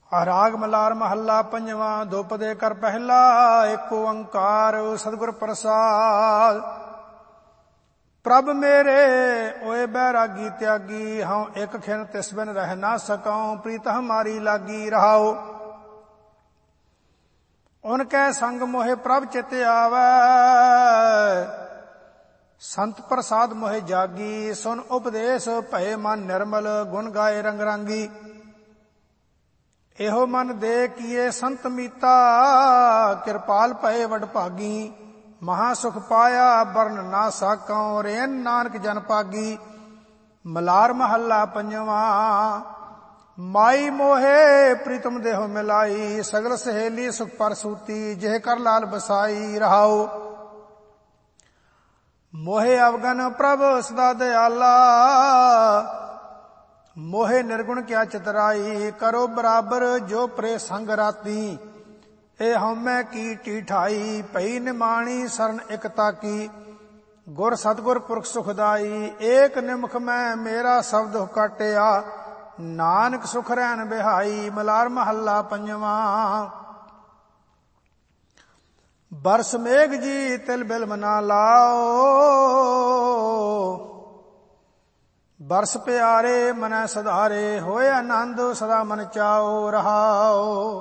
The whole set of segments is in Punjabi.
ਰਾਗ ਮਲਾਰ ਮਹੱਲਾ ਪੰਜਵਾਂ। ਦੁਪਦੇ ਕਰ ਪਹਿਲਾ ਏਕ ਓੰਕਾਰ ਸਤਿਗੁਰ ਪ੍ਰਸਾਦ। ਪ੍ਰਭ ਮੇਰੇ ਓਏ ਬੈਰਾਗੀ ਤਿਆਗੀ, ਹਉ ਇਕ ਖਿਨ ਤਿਸ ਬਿਨ ਰਹਿ ਨਾ ਸਕਉ, ਪ੍ਰੀਤ ਹਮਾਰੀ ਲਾਗੀ ਰਹਾਉ। ਉਨਕੈ ਸੰਗ ਮੋਹਿ ਪ੍ਰਭ ਚਿਤ ਆਵੈ, ਸੰਤ ਪ੍ਰਸਾਦ ਮੋਹਿ ਜਾਗੀ। ਸੁਨ ਉਪਦੇਸ਼ ਭਏ ਮਨ ਨਿਰਮਲ, ਗੁਣ ਗਾਏ ਰੰਗ ਰਾਂਗੀ। ਇਹੋ ਮਨ ਦੇ ਕੀਏ ਸੰਤ ਮੀਤਾ, ਕਿਰਪਾਲ ਭਏ ਵਡਭਾਗੀ। ਮਹਾ ਸੁਖ ਪਾਇਆ ਬਰਨ ਨਾ ਸਾਕਉ, ਰੇਨ ਨਾਨਕ ਜਨ ਪਾਗੀ। ਮਲਾਰ ਮਹੱਲਾ ਪੰਜਵਾਂ। ਮਾਈ ਮੋਹੇ ਪ੍ਰੀਤਮ ਦੇਹੁ ਮਿਲਾਈ, ਸਗਲ ਸਹੇਲੀ ਸੁਖ ਪਰਸੂਤੀ। ਜਿਹ ਕਰ ਲਾਲ ਬਸਾਈ ਰਹਾਉ। ਮੋਹੇ ਅਵਗਨ ਪ੍ਰਭ ਸਦਾ ਦਿਆਲਾ, ਮੋਹੇ ਨਿਰਗੁਣ ਕਿਆ ਚਤਰਾਈ। ਕਰੋ ਬਰਾਬਰ ਜੋ ਪ੍ਰੇ ਸੰਗ ਰਾਤੀ, ਇਹ ਹਉਮੈ ਕੀ ਢੀਠਾਈ। ਭਈ ਨਿਮਾਣੀ ਸਰਨ ਇਕਤਾ ਕੀ, ਗੁਰ ਸਤਿਗੁਰ ਪੁਰਖ ਸੁਖਦਾਈ। ਏਕ ਨਿਮਖ ਮੈਂ ਮੇਰਾ ਸ਼ਬਦ ਕਾਟਿਆ, ਨਾਨਕ ਸੁਖ ਰਹਿਣ ਬਿਹਾਈ। ਮਲਾਰ ਮਹੱਲਾ ਪੰਜਵਾਂ। ਬਰਸ ਮੇਘ ਜੀ ਤਿਲ ਬਿਲ ਮਨਾ ਲਾਓ, ਬਰਸ ਪਿਆਰੇ ਮਨੈ ਸਧਾਰੇ। ਹੋਏ ਆਨੰਦ ਸਦਾ ਮਨ ਚਾਓ ਰਹਾਓ।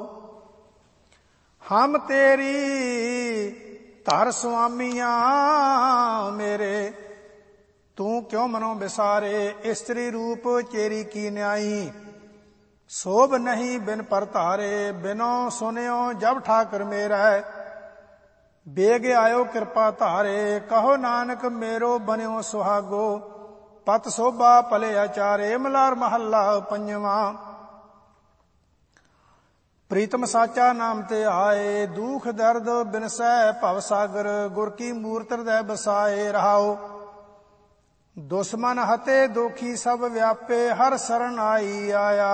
ਹਮ ਤੇਰੀ ਧਰ ਸੁਆਮੀਆਂ ਮੇਰੇ, ਤੂੰ ਕਿਉ ਮਨੋ ਬਿਸਾਰੇ। ਇਸਤਰੀ ਰੂਪ ਚੇਰੀ ਕੀ ਨਿਆਈ, ਸੋਭ ਨਹੀਂ ਬਿਨ ਪਰਤਾਰੇ। ਬਿਨੋ ਸੁਨਿਓ ਜਬ ਠਾਕਰ ਮੇਰਾ, ਬੇਗ ਆਇਓ ਕਿਰਪਾ ਧਾਰੇ। ਕਹੋ ਨਾਨਕ ਮੇਰੋ ਬਨਿਓ ਸੁਹਾਗੋ, ਪਤ ਸੋਭਾ ਭਲੇ ਆਚਾਰੇ। ਮਲਾਰ ਮਹੱਲਾ ਪੰਜਵਾਂ। ਪ੍ਰੀਤਮ ਸਾਚਾ ਨਾਮ ਤੇ ਆਏ, ਦੁਖ ਦਰਦ ਬਿਨਸੈ ਭਵ ਸਾਗਰ। ਗੁਰ ਕੀ ਮੂਰਤ ਹਿਰਦੈ ਬਸਾਏ ਰਹਾਉ। ਦੁਸ਼ਮਨ ਹਤੇ ਦੋਖੀ ਸਭ ਵਿਆਪੇ, ਹਰ ਸਰਣ ਆਈ ਆਇਆ।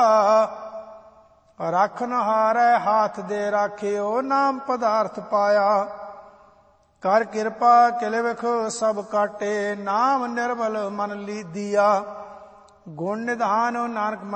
ਰਾਖਨ ਹਾਰੈ ਹਾਥ ਦੇ ਰਾਖਿਓ, ਨਾਮ ਪਦਾਰਥ ਪਾਇਆ। ਕਰ ਕਿਰਪਾ ਕਿਲ ਵਿਖ ਸਭ ਕਾਟੇ, ਨਾਮ ਨਿਰਮਲ ਮਨ ਲੀਦੀਆ। ਗੁਣ ਨਿਧਾਨ ਨਾਨਕ